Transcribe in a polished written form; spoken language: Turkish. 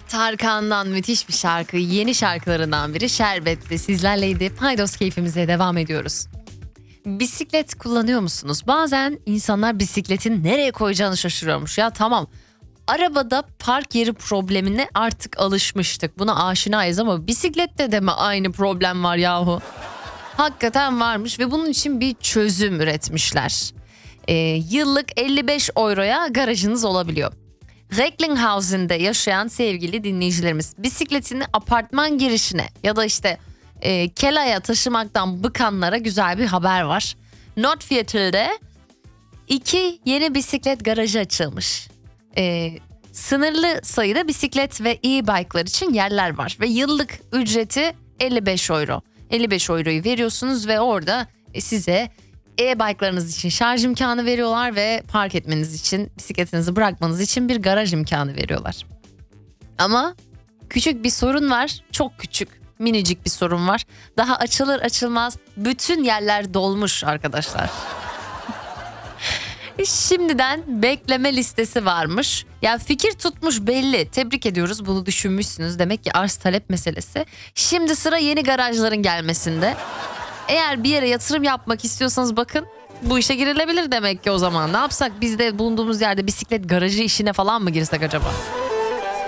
Tarkan'dan müthiş bir şarkı. Yeni şarkılarından biri Şerbetli. Sizlerleydi. Paydos keyfimize devam ediyoruz. Bisiklet kullanıyor musunuz? Bazen insanlar bisikletin nereye koyacağını şaşırıyormuş. Ya tamam, arabada park yeri problemine artık alışmıştık. Buna aşinayız ama bisiklette de mi aynı problem var yahu? Hakikaten varmış ve bunun için bir çözüm üretmişler. Yıllık 55 euroya garajınız olabiliyor. Recklinghausen'de yaşayan sevgili dinleyicilerimiz bisikletini apartman girişine ya da işte Kela'ya taşımaktan bıkanlara güzel bir haber var. Nordviertel'de 2 yeni bisiklet garajı açılmış. Sınırlı sayıda bisiklet ve e-bike'lar için yerler var ve yıllık ücreti 55 euro. 55 euroyu veriyorsunuz ve orada size e-bike'larınız için şarj imkanı veriyorlar ve park etmeniz için, bisikletinizi bırakmanız için bir garaj imkanı veriyorlar. Ama küçük bir sorun var. Çok küçük, minicik bir sorun var. Daha açılır açılmaz bütün yerler dolmuş arkadaşlar. Şimdiden bekleme listesi varmış. Ya fikir tutmuş belli. Tebrik ediyoruz, bunu düşünmüşsünüz. Demek ki arz talep meselesi. Şimdi sıra yeni garajların gelmesinde. Eğer bir yere yatırım yapmak istiyorsanız bakın, bu işe girilebilir demek ki o zaman. Ne yapsak, biz de bulunduğumuz yerde bisiklet garajı işine falan mı girsek acaba?